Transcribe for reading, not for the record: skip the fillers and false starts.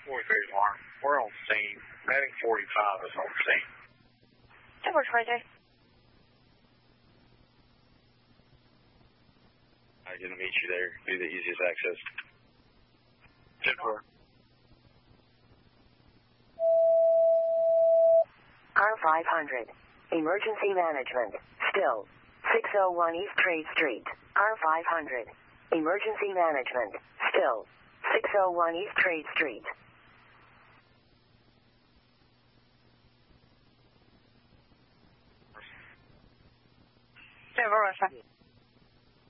43 alarm. We're on scene. Medic 45 is on scene. 10-4, I'm going to meet you there. Be the easiest access. 10-4. R500. Emergency management. Still. 601 East Trade Street. R500. Emergency management. Still. 601 East Trade Street. 10-4,